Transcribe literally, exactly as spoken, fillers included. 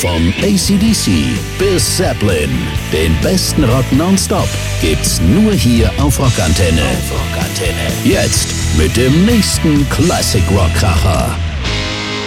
Von A C D C bis Zeppelin. Den besten Rock nonstop gibt's nur hier auf Rockantenne. Auf Rockantenne. Jetzt mit dem nächsten Classic Rock Kracher.